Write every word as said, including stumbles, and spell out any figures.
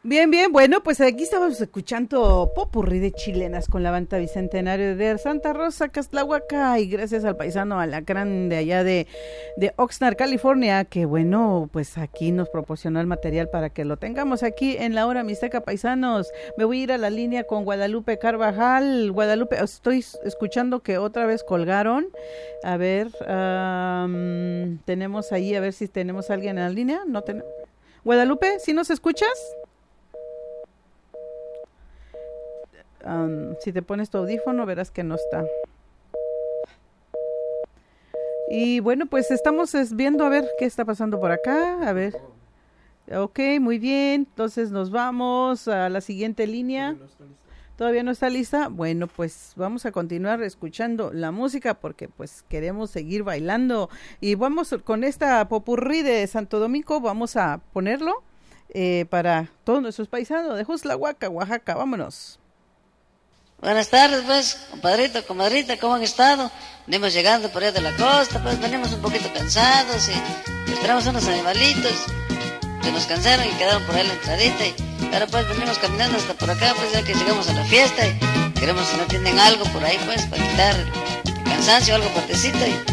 Bien, bien, bueno, pues aquí estábamos escuchando popurrí de chilenas con la banda Bicentenario de Santa Rosa, Castlahuaca, y gracias al paisano Alacrán de allá de, de Oxnard, California, que bueno, pues aquí nos proporcionó el material para que lo tengamos aquí en la hora Mixteca, paisanos. Me voy a ir a la línea con Guadalupe Carvajal. Guadalupe, estoy escuchando que otra vez colgaron. A ver, um, tenemos ahí, a ver si tenemos a alguien en la línea. No ten... Guadalupe, ¿sí nos escuchas? Um, si te pones tu audífono verás que no está. Y bueno, pues estamos viendo a ver qué está pasando por acá. A ver. Ok, muy bien. Entonces nos vamos a la siguiente línea. ¿Todavía no está lista? Bueno, pues vamos a continuar escuchando la música porque pues queremos seguir bailando. Y vamos con esta popurrí de Santo Domingo, vamos a ponerlo eh, para todos nuestros paisanos de Juzlahuaca, Oaxaca. Vámonos. Buenas tardes, pues, compadrito, comadrita, ¿cómo han estado? Venimos llegando por allá de la costa, pues venimos un poquito cansados y esperamos unos animalitos que nos cansaron y quedaron por ahí en la entradita. Y ahora pues venimos caminando hasta por acá, pues ya que llegamos a la fiesta y queremos si no tienen algo por ahí, pues, para quitar el cansancio, algo fuertecito. Y